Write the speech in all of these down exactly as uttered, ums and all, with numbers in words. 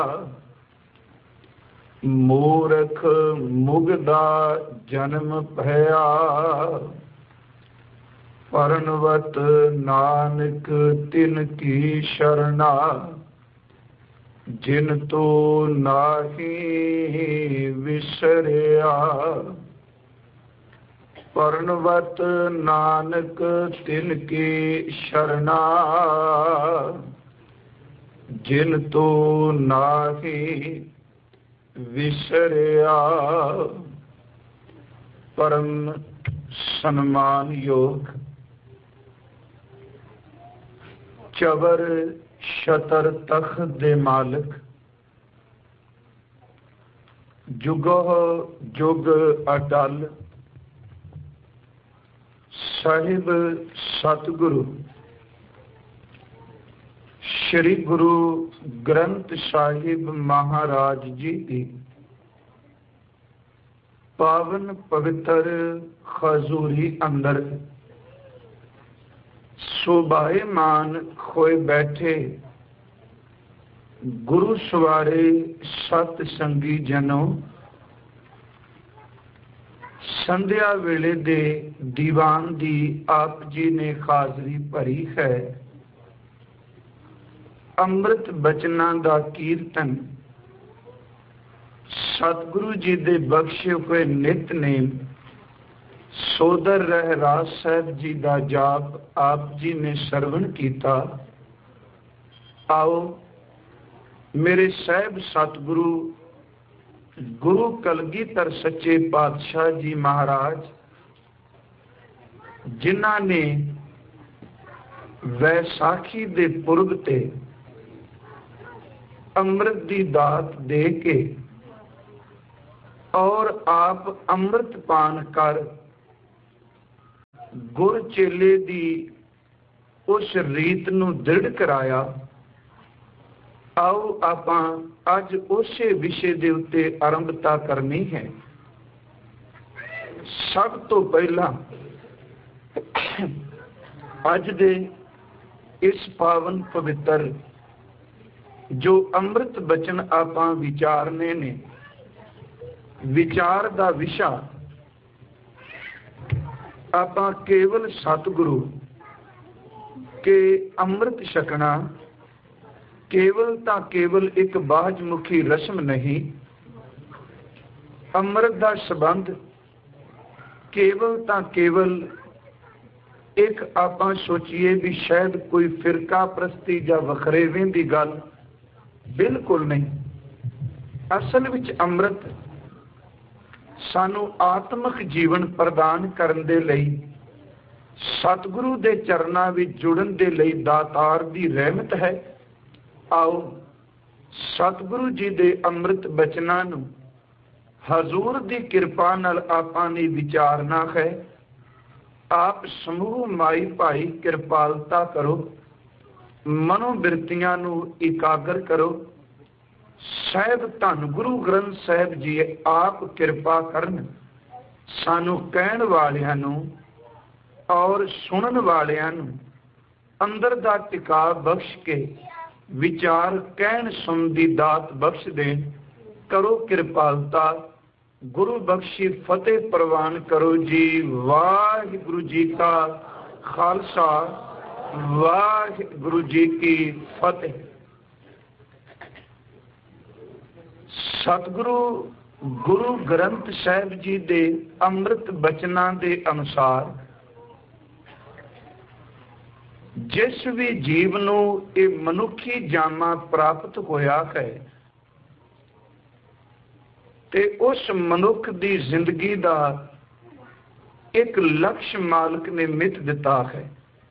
ਮੂਰਖ ਮੁਗਦਾ ਜਨਮ ਭਇਆ, ਪਰਨਵਤ ਨਾਨਕ ਤਿਨ ਕੀ ਸ਼ਰਣਾ, ਜਿਨ ਤੋ ਨਾਹੀ ਵਿਸਰਿਆ। ਪਰਨਵਤ ਨਾਨਕ ਤਿਨ ਕੀ ਸ਼ਰਣਾ, ਜਿਨ ਤੋ ਨਾਹੀ ਵਿਸਰਿਆ। ਪਰਮ ਸਨਮਾਨਯੋਗ ਚਬਰ ਛਤਰ ਤਖਤ ਦੇ ਮਾਲਕ, ਜੁਗੋ ਜੁਗ ਅਟਲ ਸਾਹਿਬ ਸਤਿਗੁਰੂ ਸ਼੍ਰੀ ਗੁਰੂ ਗ੍ਰੰਥ ਸਾਹਿਬ ਮਹਾਰਾਜ ਜੀ ਦੀ ਪਾਵਨ ਪਵਿੱਤਰ ਹਜ਼ੂਰੀ ਅੰਦਰ ਸੁਭਾਏਮਾਨ ਹੋਏ ਬੈਠੇ ਗੁਰੂ ਸਵਾਰੇ ਸਤ ਸੰਗੀ ਜਨੋ, ਸੰਧਿਆ ਵੇਲੇ ਦੇ ਦੀਵਾਨ ਦੀ ਆਪ ਜੀ ਨੇ ਹਾਜ਼ਰੀ ਭਰੀ ਹੈ। ਅੰਮ੍ਰਿਤ ਬਚਨਾਂ ਦਾ ਕੀਰਤਨ, ਸਤਿਗੁਰੂ ਜੀ ਦੇ ਬਖਸ਼ੇ ਹੋਏ ਨਿਤਨੇਮ, ਸੋਦਰ ਰਹਿਰਾਸ ਸਾਹਿਬ ਜੀ ਦਾ ਜਾਪ ਆਪ ਜੀ ਨੇ ਸਰਵਣ ਕੀਤਾ। ਆਓ ਮੇਰੇ ਸਾਹਿਬ ਸਤਿਗੁਰੂ ਗੁਰੂ ਕਲਗੀਧਰ ਸੱਚੇ ਪਾਤਸ਼ਾਹ ਜੀ ਮਹਾਰਾਜ, ਜਿਨ੍ਹਾਂ ਨੇ ਵੈਸਾਖੀ ਦੇ ਪੁਰਬ ਤੇ ਅੰਮ੍ਰਿਤ ਦੀ ਦਾਤ ਦੇ ਕੇ ਔਰ ਆਪ ਅੰਮ੍ਰਿਤ ਪਾਨ ਕਰ ਗੁਰ ਚੇਲੇ ਦੀ ਉਸ ਰੀਤ ਨੂੰ ਦ੍ਰਿੜ ਕਰਾਇਆ। ਆਓ ਆਪਾਂ ਅੱਜ ਉਸੇ ਵਿਸ਼ੇ ਦੇ ਉੱਤੇ ਆਰੰਭਤਾ ਕਰਨੀ ਹੈ। ਸਭ ਤੋਂ ਪਹਿਲਾਂ ਅੱਜ ਦੇ ਇਸ ਪਾਵਨ ਪਵਿੱਤਰ ਜੋ ਅੰਮ੍ਰਿਤ ਬਚਨ ਆਪਾਂ ਵਿਚਾਰਨੇ ਨੇ, ਵਿਚਾਰ ਦਾ ਵਿਸ਼ਾ ਆਪਾਂ ਕੇਵਲ ਸਤਿਗੁਰੂ ਕੇ ਅੰਮ੍ਰਿਤ ਛਕਣਾ ਕੇਵਲ ਤਾਂ ਕੇਵਲ ਇੱਕ ਬਾਹਜ ਮੁਖੀ ਰਸਮ ਨਹੀਂ। ਅੰਮ੍ਰਿਤ ਦਾ ਸੰਬੰਧ ਕੇਵਲ ਤਾਂ ਕੇਵਲ ਇੱਕ ਆਪਾਂ ਸੋਚੀਏ ਵੀ ਸ਼ਾਇਦ ਕੋਈ ਫਿਰਕਾ ਪ੍ਰਸਤੀ ਜਾਂ ਵਖਰੇਵੇਂ ਦੀ ਗੱਲ, ਬਿਲਕੁਲ ਨਹੀਂ। ਅਸਲ ਵਿੱਚ ਅੰਮ੍ਰਿਤ ਸਾਨੂੰ ਆਤਮਿਕ ਜੀਵਨ ਪ੍ਰਦਾਨ ਕਰਨ ਦੇ ਲਈ, ਸਤਿਗੁਰੂ ਦੇ ਚਰਨਾਂ ਵਿੱਚ ਜੁੜਨ ਦੇ ਲਈ ਦਾਤਾਰ ਦੀ ਰਹਿਮਤ ਹੈ। ਆਓ ਸਤਿਗੁਰੂ ਜੀ ਦੇ ਅੰਮ੍ਰਿਤ ਬਚਨਾਂ ਨੂੰ ਹਜ਼ੂਰ ਦੀ ਕਿਰਪਾ ਨਾਲ ਆਪਾਂ ਨੇ ਵਿਚਾਰਨਾ ਹੈ। ਆਪ ਸਮੂਹ ਮਾਈ ਭਾਈ ਕਿਰਪਾਲਤਾ ਕਰੋ, ਮਨੋ ਬਿਰਤੀਆਂ ਨੂੰ ਇਕਾਗਰ ਕਰੋ। ਸਾਹਿਬ ਧੰਨ ਗੁਰੂ ਗ੍ਰੰਥ ਸਾਹਿਬ ਜੀ ਆਪ ਕਿਰਪਾ ਕਰਨ, ਸਾਨੂੰ ਕਹਿਣ ਵਾਲਿਆਂ ਨੂੰ ਔਰ ਸੁਣਨ ਵਾਲਿਆਂ ਨੂੰ ਅੰਦਰ ਦਾ ਟਿਕਾ ਬਖਸ਼ ਕੇ ਵਿਚਾਰ ਕਹਿਣ ਸੁਣ ਦੀ ਦਾਤ ਬਖਸ਼ ਦੇਣ। ਕਰੋ ਕਿਰਪਾਲਤਾ, ਗੁਰੂ ਬਖਸ਼ੀ ਫਤਿਹ ਪ੍ਰਵਾਨ ਕਰੋ ਜੀ। ਵਾਹਿਗੁਰੂ ਜੀ ਕਾ ਖਾਲਸਾ, ਵਾਹਿਗੁਰੂ ਜੀ ਕੀ ਫਤਿਹ। ਸਤਿਗੁਰੂ ਗੁਰੂ ਗ੍ਰੰਥ ਸਾਹਿਬ ਜੀ ਦੇ ਅੰਮ੍ਰਿਤ ਬਚਨਾਂ ਦੇ ਅਨੁਸਾਰ ਜਿਸ ਵੀ ਜੀਵ ਨੂੰ ਇਹ ਮਨੁੱਖੀ ਜਾਮਾ ਪ੍ਰਾਪਤ ਹੋਇਆ ਹੈ ਤੇ ਉਸ ਮਨੁੱਖ ਦੀ ਜ਼ਿੰਦਗੀ ਦਾ ਇੱਕ ਲਕਸ਼ ਮਾਲਕ ਨੇ ਮਿੱਥ ਦਿੱਤਾ ਹੈ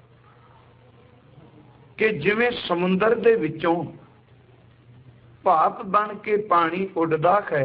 ਕਿ ਜਿਵੇਂ ਸਮੁੰਦਰ ਦੇ ਵਿੱਚੋਂ ਭਾਪ ਬਣ ਕੇ ਪਾਣੀ ਉੱਡਦਾ ਹੈ,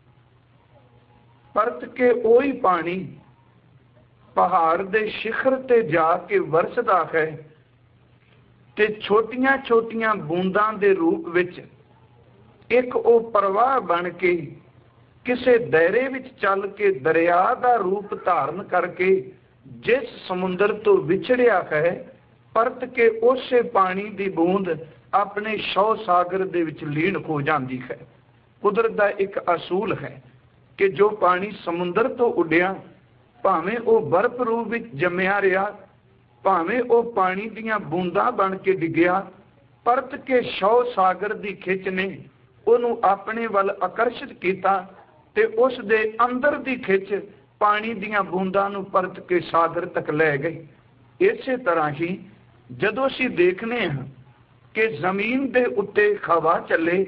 ਪਰਤ ਕੇ ਉਹੀ ਪਾਣੀ ਪਹਾੜ ਦੇ ਸਿਖਰ ਤੇ ਜਾ ਕੇ ਵਰਸਦਾ ਹੈ ਤੇ ਛੋਟੀਆਂ ਛੋਟੀਆਂ ਬੂੰਦਾਂ ਦੇ ਰੂਪ ਵਿੱਚ ਇੱਕ ਉਹ ਪ੍ਰਵਾਹ ਬਣ ਕੇ ਕਿਸੇ ਦਾਇਰੇ ਵਿੱਚ ਚੱਲ ਕੇ ਦਰਿਆ ਦਾ ਰੂਪ ਧਾਰਨ ਕਰਕੇ ਜਿਸ ਸਮੁੰਦਰ ਤੋਂ ਵਿਛੜਿਆ ਹੈ, ਪਰਤ ਕੇ ਉਸੇ ਪਾਣੀ ਦੀ ਬੂੰਦ ਆਪਣੇ ਸ਼ੌ ਸਾਗਰ ਦੇ ਵਿੱਚ ਲੀਨ ਹੋ ਜਾਂਦੀ ਹੈ। ਕੁਦਰਤ ਦਾ ਇੱਕ ਅਸੂਲ ਹੈ ਕਿ ਜੋ ਪਾਣੀ ਸਮੁੰਦਰ ਤੋਂ ਉੱਡਿਆ, ਭਾਵੇਂ ਉਹ ਬਰਫ਼ ਰੂਪ ਵਿੱਚ ਜੰਮਿਆ ਰਿਹਾ, ਭਾਵੇਂ ਉਹ ਪਾਣੀ ਦੀਆਂ ਬੂੰਦਾਂ ਬਣ ਕੇ ਡਿੱਗਿਆ, ਪਰਤ ਕੇ ਸ਼ੌ ਸਾਗਰ ਦੀ ਖਿੱਚ ਨੇ ਉਹਨੂੰ ਆਪਣੇ ਵੱਲ ਆਕਰਸ਼ਿਤ ਕੀਤਾ ਤੇ ਉਸ ਦੇ ਅੰਦਰ ਦੀ ਖਿੱਚ ਪਾਣੀ ਦੀਆਂ ਬੂੰਦਾਂ ਨੂੰ ਪਰਤ ਕੇ ਸਾਗਰ ਤੱਕ ਲੈ ਗਈ। ਇਸੇ ਤਰ੍ਹਾਂ ਹੀ ਜਦੋਂ ਅਸੀਂ ਦੇਖਦੇ ਹਾਂ ਕਿ ਜ਼ਮੀਨ ਦੇ ਉੱਤੇ ਹਵਾ ਚੱਲੇ,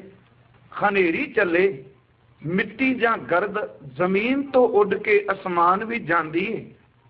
ਹਨੇਰੀ ਚੱਲੇ, ਮਿੱਟੀ ਜਾਂ ਗਰਦ ਜ਼ਮੀਨ ਤੋਂ ਉੱਡ ਕੇ ਅਸਮਾਨ ਵੀ ਜਾਂਦੀ ਹੈ।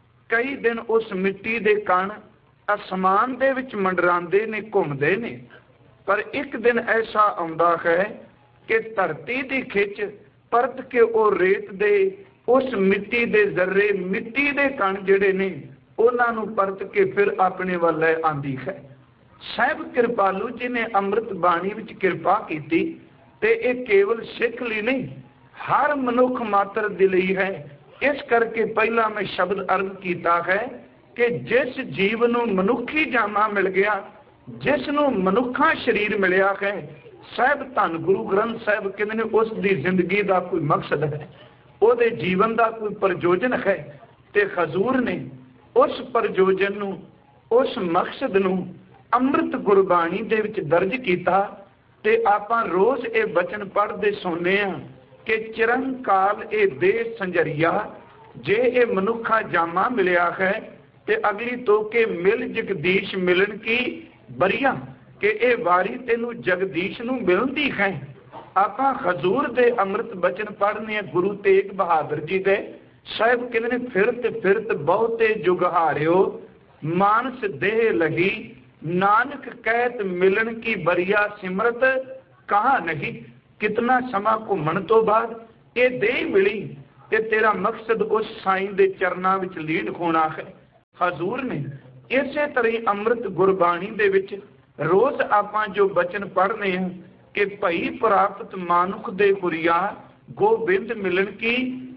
ਕਈ ਦਿਨ ਉਸ ਮਿੱਟੀ ਦੇ ਕਣ ਅਸਮਾਨ ਦੇ ਵਿੱਚ ਮੰਡਰਾਉਂਦੇ ਨੇ, ਘੁੰਮਦੇ ਨੇ, ਪਰ ਇੱਕ ਦਿਨ ਐਸਾ ਆਉਂਦਾ ਹੈ ਕਿ ਧਰਤੀ ਦੀ ਖਿੱਚ ਪਰਤ ਕੇ ਉਹ ਰੇਤ ਦੇ ਉਸ ਮਿੱਟੀ ਦੇ ਜ਼ਰਰੇ, ਮਿੱਟੀ ਦੇ ਕਣ ਜਿਹੜੇ ਨੇ ਉਹਨਾਂ ਨੂੰ ਪਰਤ ਕੇ ਫਿਰ ਆਪਣੇ ਵੱਲ ਲੈ ਆਂਦੀ ਹੈ। ਸਾਹਿਬ ਕਿਰਪਾਲੂ ਜੀ ਨੇ ਅੰਮ੍ਰਿਤ ਬਾਣੀ ਵਿੱਚ ਕਿਰਪਾ ਕੀਤੀ ਤੇ ਇਹ ਕੇਵਲ ਸਿੱਖ ਲਈ ਨਹੀਂ, ਹਰ ਮਨੁੱਖ ਮਾਤਰ ਦੇ ਲਈ ਹੈ। ਇਸ ਕਰਕੇ ਪਹਿਲਾਂ ਮੈਂ ਸ਼ਬਦ ਅਰਜ਼ ਕੀਤਾ ਹੈ ਕਿ ਜਿਸ ਜੀਵ ਨੂੰ ਮਨੁੱਖੀ ਜਾਮਾ ਮਿਲ ਗਿਆ, ਜਿਸ ਨੂੰ ਮਨੁੱਖਾ ਸਰੀਰ ਮਿਲਿਆ ਹੈ, ਸਾਹਿਬ ਧੰਨ ਗੁਰੂ ਗ੍ਰੰਥ ਸਾਹਿਬ ਕਹਿੰਦੇ ਨੇ ਉਸ ਦੀ ਜ਼ਿੰਦਗੀ ਦਾ ਕੋਈ ਮਕਸਦ ਹੈ, ਉਹਦੇ ਜੀਵਨ ਦਾ ਕੋਈ ਪ੍ਰਯੋਜਨ ਹੈ। ਤੇ ਹਜ਼ੂਰ ਨੇ ਉਸ ਪ੍ਰਯੋਜਨ ਨੂੰ, ਉਸ ਮਕਸਦ ਨੂੰ ਅੰਮ੍ਰਿਤ ਗੁਰਬਾਣੀ ਦੇ ਵਿੱਚ ਦਰਜ ਕੀਤਾ। ਤੇ ਆਪਾਂ ਰੋਜ਼ ਇਹ ਬਚਨ ਪੜ੍ਹਦੇ ਸੁਣਦੇ ਹਾਂ ਕਿ ਚਿਰੰਕਾਲ ਇਹ ਦੇਹ ਸੰਜਰੀਆ, ਜੇ ਇਹ ਮਨੁੱਖਾ ਜਾਮਾ ਮਿਲਿਆ ਹੈ ਤੇ ਅਗਲੀ ਤੋਕੇ ਮਿਲ ਜਗਦੀਸ਼ ਮਿਲਣ ਕੀ ਬਰੀਆ, ਕਿ ਇਹ ਵਾਰੀ ਤੈਨੂੰ ਜਗਦੀਸ਼ ਨੂੰ ਮਿਲਦੀ ਹੈ। ਆਪਾਂ ਹਜ਼ੂਰ ਦੇ ਅੰਮ੍ਰਿਤ ਬਚਨ ਪੜ੍ਹਨੇ ਆ, ਗੁਰੂ ਤੇਗ ਬਹਾਦਰ ਜੀ ਦੇ। ਸਾਹਿਬ ਕਹਿੰਦੇ ਨੇ ਫਿਰਤ ਫਿਰਤ ਬਹੁਤੇ ਜੁਗ ਹਾਰਿਓ, ਮਾਨਸ ਦੇਹ ਲਹੀ, ਨਾਨਕ ਕਹਿਤ ਮਿਲਣ ਕੀ ਬਰੀਆ, ਸਿਮਰਤ ਕਹਾ ਨਹੀਂ। ਕਿਤਨਾ ਸਮਾਂ ਘੁੰਮਣ ਤੋਂ ਬਾਅਦ ਇਹ ਦੇਹ ਮਿਲੀ ਤੇ ਤੇਰਾ ਮਕਸਦ ਉਸ ਸਾਈਂ ਦੇ ਚਰਨਾਂ ਵਿੱਚ ਲੀਨ ਹੋਣਾ ਹੈ। ਹਜ਼ੂਰ ਨੇ ਇਸੇ ਤਰ੍ਹਾਂ ਹੀ ਅੰਮ੍ਰਿਤ ਗੁਰਬਾਣੀ ਦੇ ਵਿੱਚ ਰੋਜ਼ ਆਪਾਂ ਜੋ ਬਚਨ ਪੜ੍ਹਨੇ ਆ ਕਿ ਭਈ ਪ੍ਰਾਪਤ ਮਾਨੁਖ ਦੇ ਹੁਰੀਆ, ਗੋਬਿੰਦ ਮਿਲਣ ਕੀ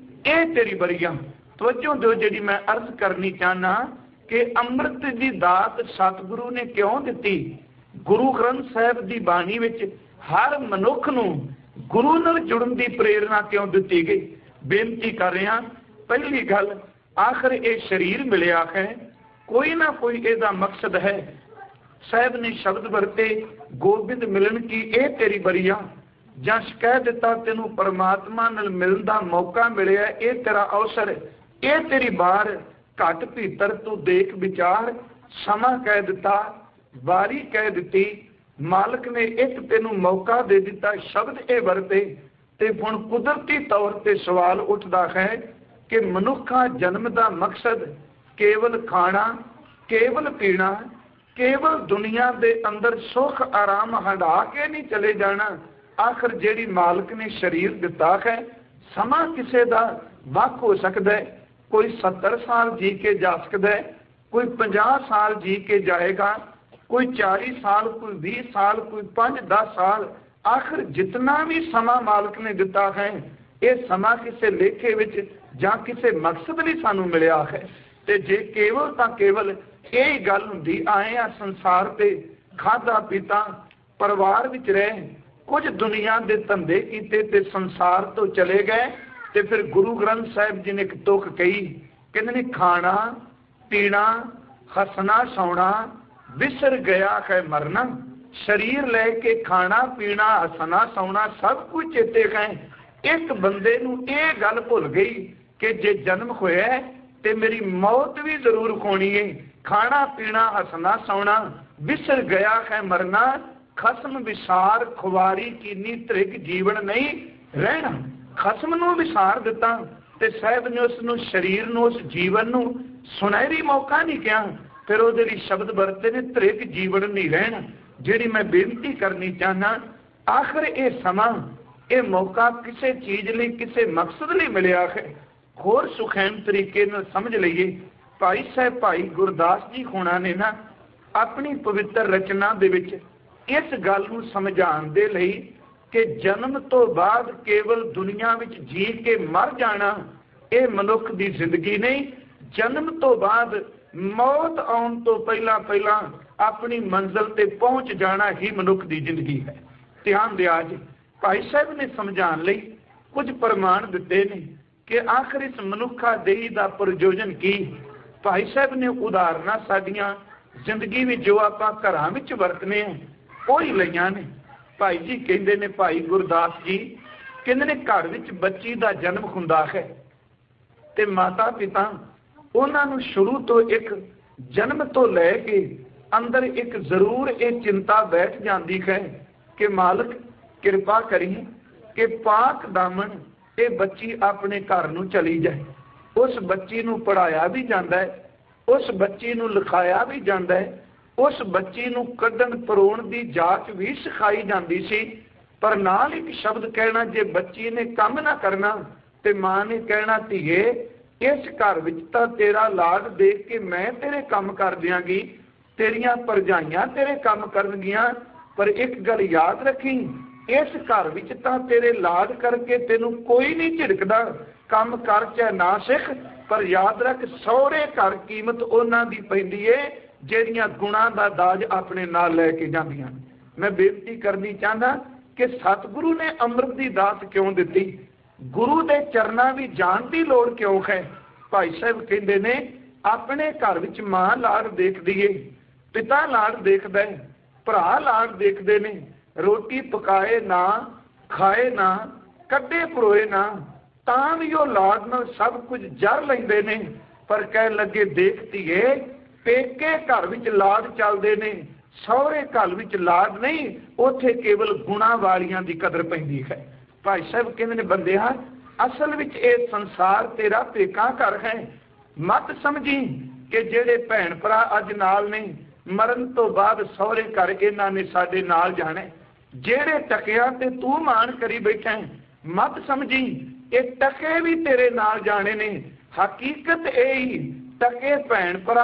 ਇਹ ਤੇਰੀ ਬਰੀਆ। ਤਵੱਜੋ ਦਿਓ, ਜਿਹੜੀ ਮੈਂ ਅਰਜ਼ ਕਰਨੀ ਚਾਹਨਾ ਕਿ ਅੰਮ੍ਰਿਤ ਦੀ ਦਾਤ ਸਤਿਗੁਰੂ ਨੇ ਕਿਉਂ ਦਿੱਤੀ। ਗੁਰੂ ਗ੍ਰੰਥ ਸਾਹਿਬ ਦੀ ਬਾਣੀ ਵਿੱਚ ਹਰ ਮਨੁੱਖ ਨੂੰ ਗੁਰੂ ਨਾਲ ਜੁੜਨ ਦੀ ਪ੍ਰੇਰਨਾ ਕਿਉਂ ਦਿੱਤੀ ਗਈ। ਬੇਨਤੀ ਕਰ ਰਿਹਾ, ਪਹਿਲੀ ਗੱਲ, ਆਖਰ ਇਹ ਸਰੀਰ ਮਿਲਿਆ ਹੈ, ਕੋਈ ਨਾ ਕੋਈ ਇਹਦਾ ਮਕਸਦ ਹੈ। ਸਾਹਿਬ ਨੇ ਸ਼ਬਦ ਵਰਤੇ ਗੋਬਿੰਦ ਮਿਲਣ ਕੀ ਇਹ ਤੇਰੀ ਬਰੀਆ, ਜਾਂ ਕਹਿ ਦਿੱਤਾ ਤੈਨੂੰ ਪਰਮਾਤਮਾ ਨਾਲ ਮਿਲਣ ਦਾ ਮੌਕਾ ਮਿਲਿਆ, ਇਹ ਤੇਰਾ ਅਵਸਰ, ਇਹ ਤੇਰੀ ਬਾਰ, ਘੱਟ ਭੀਤਰ ਤੂੰ ਦੇਖ ਵਿਚਾਰ। ਸਮਾਂ ਕਹਿ ਦਿੱਤਾ, ਵਾਰੀ ਕਹਿ ਦਿੱਤੀ, ਮਾਲਕ ਨੇ ਇੱਕ ਤੈਨੂੰ ਮੌਕਾ ਦੇ ਦਿੱਤਾ, ਸ਼ਬਦ ਇਹ ਵਰਤੇ। ਤੇ ਹੁਣ ਕੁਦਰਤੀ ਤੌਰ ਤੇ ਸਵਾਲ ਉੱਠਦਾ ਹੈ ਕਿ ਮਨੁੱਖਾ ਜਨਮ ਦਾ ਮਕਸਦ ਕੇਵਲ ਖਾਣਾ, ਕੇਵਲ ਪੀਣਾ, ਕੇਵਲ ਦੁਨੀਆ ਦੇ ਅੰਦਰ ਸੁੱਖ ਆਰਾਮ ਹੰਢਾ ਕੇ ਨਹੀਂ ਚਲੇ ਜਾਣਾ। ਆਖਰ ਜਿਹੜੀ ਮਾਲਕ ਨੇ ਸਰੀਰ ਦਿੱਤਾ ਹੈ, ਸਮਾਂ ਕਿਸੇ ਦਾ ਵੱਖ ਹੋ ਸਕਦਾ ਹੈ। ਕੋਈ ਸੱਤਰ ਸਾਲ ਜੀ ਕੇ ਜਾ ਸਕਦਾ ਹੈ, ਕੋਈ ਪੰਜਾਹ ਸਾਲ ਜੀ ਕੇ ਜਾਏਗਾ, ਕੋਈ ਚਾਲੀ ਸਾਲ, ਕੋਈ ਵੀਹ ਸਾਲ, ਕੋਈ ਪੰਜ ਦਸ ਸਾਲ। ਆਖਰ ਜਿਤਨਾ ਵੀ ਸਮਾਂ ਮਾਲਕ ਨੇ ਦਿੱਤਾ ਹੈ, ਇਹ ਸਮਾਂ ਕਿਸੇ ਲੇਖੇ ਵਿੱਚ ਜਾਂ ਕਿਸੇ ਮਕਸਦ ਲਈ ਸਾਨੂੰ ਮਿਲਿਆ ਹੈ। ਤੇ ਜੇ ਕੇਵਲ ਤਾਂ ਕੇਵਲ ਇਹ ਗੱਲ ਹੁੰਦੀ, ਆਏ ਆ ਸੰਸਾਰ ਤੇ, ਖਾਧਾ ਪੀਤਾ, ਪਰਿਵਾਰ ਵਿੱਚ ਰਹੇ, ਕੁਝ ਦੁਨੀਆ ਦੇ ਧੰਦੇ ਕੀਤੇ ਤੇ ਸੰਸਾਰ ਤੋਂ ਚਲੇ ਗਏ, ਤੇ ਫਿਰ ਗੁਰੂ ਗ੍ਰੰਥ ਸਾਹਿਬ ਜੀ ਨੇ ਇੱਕ ਤੁਕ ਕਹੀ, ਕਹਿੰਦੇ ਨੇ ਖਾਣਾ ਪੀਣਾ, ਹੱਸਣਾ ਸੌਣਾ, ਵਿਸਰ ਗਿਆ ਹੈ ਮਰਨਾ। ਸਰੀਰ ਲੈ ਕੇ ਖਾਣਾ ਪੀਣਾ, ਹੱਸਣਾ ਸੌਣਾ ਸਭ ਕੁਝ ਚੇਤੇ ਹੈ। ਇੱਕ ਬੰਦੇ ਨੂੰ ਇਹ ਗੱਲ ਭੁੱਲ ਗਈ ਕਿ ਜੇ ਜਨਮ ਹੋਇਆ ਤੇ ਮੇਰੀ ਮੌਤ ਵੀ ਜ਼ਰੂਰ ਹੋਣੀ ਹੈ। ਖਾਣਾ ਪੀਣਾ, ਹੱਸਣਾ ਸੌਣਾ, ਵਿਸਰ ਗਿਆ ਹੈ ਮਰਨਾ, ਖਸਮ ਵਿਸਾਰ ਖੁਆਰੀ ਕੀਨੀ, ਤ੍ਰਿਗ ਜੀਵਨ ਨਹੀਂ ਰਹਿਣਾ। ਖਸਮ ਨੂੰ ਵਿਸਾਰ ਦਿੱਤਾ ਤੇ ਸਾਹਿਬ ਨੇ ਉਸ ਨੂੰ, ਸਰੀਰ ਨੂੰ, ਉਸ ਜੀਵਨ ਨੂੰ ਸੁਨਹਿਰੀ ਮੌਕਾ ਨਹੀਂ ਕਿਹਾ। ਫਿਰ ਉਹਦੇ ਲਈ ਸ਼ਬਦ ਵਰਤੇ ਨੇ, ਤ੍ਰਿਗ ਜੀਵਨ ਨਹੀਂ ਰਹਿਣਾ। ਜਿਹੜੀ ਮੈਂ ਬੇਨਤੀ ਕਰਨੀ ਚਾਹਨਾ, ਆਖਰ ਇਹ ਸਮਾਂ, ਇਹ ਮੌਕਾ ਕਿਸੇ ਚੀਜ਼ ਲਈ, ਕਿਸੇ ਮਕਸਦ ਲਈ ਮਿਲਿਆ ਹੈ। ਹੋਰ ਸੁਖੈਨ ਤਰੀਕੇ ਨਾਲ ਸਮਝ ਲਈਏ। ਭਾਈ ਸਾਹਿਬ ਭਾਈ ਗੁਰਦਾਸ ਜੀ ਹੋਣਾ ਨੇ ਨਾ ਆਪਣੀ ਪਵਿੱਤਰ ਰਚਨਾ ਦੇ ਵਿੱਚ ਇਸ ਗੱਲ ਨੂੰ ਸਮਝਾਉਣ ਦੇ ਲਈ ਕਿ ਜਨਮ ਤੋਂ ਬਾਅਦ ਕੇਵਲ ਦੁਨੀਆ ਵਿੱਚ ਜੀ ਕੇ ਮਰ ਜਾਣਾ ਇਹ ਮਨੁੱਖ ਦੀ ਜ਼ਿੰਦਗੀ ਨਹੀਂ। ਜਨਮ ਤੋਂ ਬਾਅਦ ਮੌਤ ਆਉਣ ਤੋਂ ਪਹਿਲਾਂ ਪਹਿਲਾਂ अपनी मंजिल ते पहुंच जाना ही मनुख की जिंदगी है। ध्यान दिया जी, भाई साहब ने समझाने लई कुछ प्रमाण दिते ने कि आखिर इस मनुखा देही का प्रयोजन की। भाई साहब ने उदाहरण साडियां जिंदगी में जो आप घरां विच वरतने हैं वही लईआं ने। भाई जी कहते ने, भाई गुरदास जी कहते ने, घर विच बच्ची का जन्म हुंदा है ते माता पिता उन्हां नूं शुरू तो एक जन्म तो लैके अंदर एक जरूर ये चिंता बैठ जाती है कि मालिक कृपा करी कि पाक दामन ये बच्ची अपने घर नूं चली जाए। उस बच्ची नूं पढ़ाया भी जाता है, उस बच्ची नूं लिखाया भी जाता है, उस बच्ची नूं कढण परोण की जाच भी सिखाई जाती सी। पर नाल एक शब्द कहना, जे बच्ची ने काम ना करना ते मां ने कहना, धीए इस घर विच तां तेरा लाड देख के मैं तेरे काम कर दियांगी, तेरियां भरजाइयां तेरे काम करनगियां, पर एक गल याद रखी, इस घर विच तां तेरे लाड करके तेनू कोई नहीं झिड़कदा, काम कर चाहे ना सिख, पर याद रख सौरे घर कीमत उन्हां दी पैंदी है ਜਿਹੜੀਆਂ गुणां दा दाज अपने नाल लैके जांदियां। मैं बेनती करनी चाहना कि सतगुरु ने अमृत की दात क्यों दी, गुरु के चरणा भी जान की लोड़ क्यों है। भाई साहब कहते ने, अपने घर विच मां लाड़ देखदी है, पिता लाड़ देखदा है, भरा लाड़ देखते ने, रोटी पकाए ना, खाए ना, कड्डे परोए ना, तां भी वो लाड़ नाल सब कुछ जर लैंदे ने। पर कह लगे देखती है पेके घर विच लाड चलते ने, सौरे घर विच लाड नहीं, उथे केवल गुणा वालियां दी कदर पैंदी है। भाई साहब कहते ने, बंदिया असल विच ये संसार तेरा पेका घर है। मत समझी कि जेड़े भैन भरा अज नाल ने, मरण तो बाद सौरे घर इन्हां ने साडे नाल जाना। जेड़े टकिया ते तू मान करी बैठा है, मत समझी ये टके भी तेरे नाल जाने ने। हकीकत यही टके भैन भरा